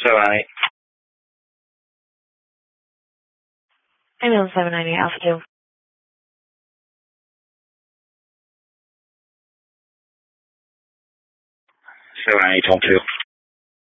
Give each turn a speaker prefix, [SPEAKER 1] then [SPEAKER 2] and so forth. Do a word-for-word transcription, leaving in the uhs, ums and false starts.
[SPEAKER 1] seven eight.
[SPEAKER 2] Ambulance seven ninety Alpha two.
[SPEAKER 1] seven eight, one two.